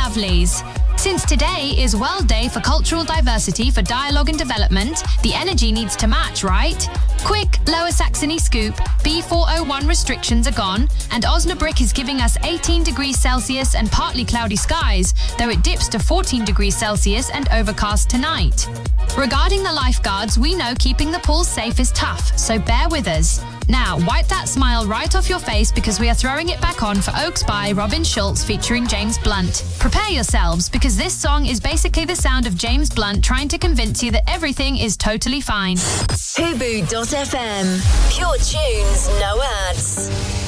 lovelies. Since today is World Day for Cultural Diversity for Dialogue and Development, the energy needs to match, right? Quick, Lower Saxony scoop, B401 restrictions are gone, and Osnabrück is giving us 18 degrees Celsius and partly cloudy skies, though it dips to 14 degrees Celsius and overcast tonight. Regarding the lifeguards, we know keeping the pool safe is tough, so bear with us. Now, wipe that smile right off your face because we are throwing it back on for Oaks by Robin Schulz featuring James Blunt. Prepare yourselves because this song is basically the sound of James Blunt trying to convince you that everything is totally fine. Fubu.fm. Pure tunes, no ads.